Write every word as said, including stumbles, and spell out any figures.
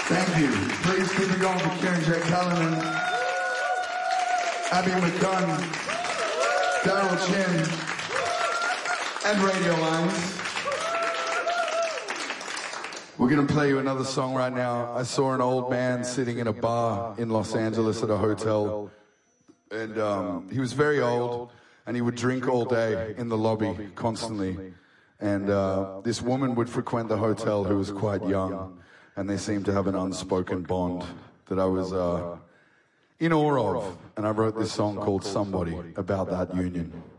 Thank you. Please keep it going for Kieran J. Cullinan, Abby McDunn, Daryl Chin, and Radio Lines. We're going to play you another song right now. I saw an old man sitting in a bar in Los Angeles at a hotel, and um, he was very old, and he would drink all day in the lobby constantly. And uh, this woman would frequent the hotel who was quite young, and they seemed to have an unspoken bond that I was uh, in awe of. And I wrote this song called Somebody about that union.